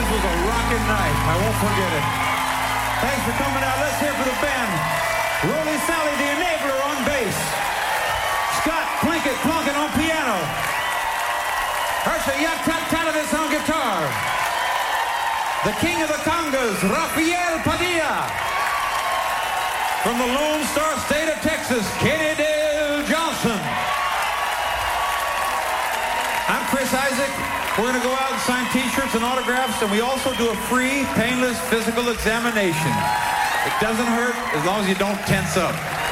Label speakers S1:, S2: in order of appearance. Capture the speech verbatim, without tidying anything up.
S1: Orleans was a rocking night. I won't forget it. Thanks for coming out. Let's hear for the band. Rolly Sally, the Enabler, on bass. Scott Plinkett Plunkett on piano. Harsha Yakat Talavis on guitar. The King of the Congas, Rafael Padilla. From the Lone Star State of Texas, Kenny Dale Johnson. I'm Chris Isaac. We're going to go out and sign T-shirts and autographs, and we also do a free, painless physical examination. It doesn't hurt as long as you don't tense up.